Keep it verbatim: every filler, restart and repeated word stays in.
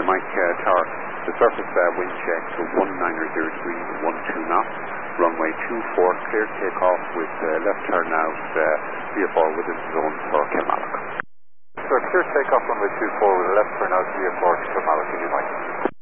Mike uh, Tower. The surface uh, wind check to one niner zero degrees, one two knots. Runway two four, clear takeoff with uh, left turn out, uh, V F R within zone for Kilmallock. So clear takeoff runway two four with a left turn out, V F R to Kilmallock, Mike.